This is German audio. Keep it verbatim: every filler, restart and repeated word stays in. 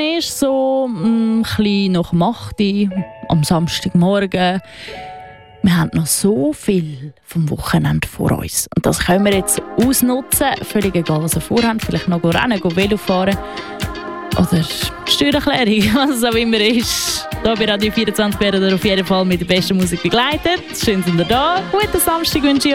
ist so ein bisschen nach acht Uhr am Samstagmorgen. Wir haben noch so viel vom Wochenende vor uns. Und das können wir jetzt ausnutzen. Völlig egal, was ihr vorhabt. Vielleicht noch rennen, Velo fahren. Oder Steuererklärung, was es auch immer ist. Hier bei Radio vierundzwanzig werden wir auf jeden Fall mit der besten Musik begleitet. Schön, sind ihr da. Guten Samstag wünsche ich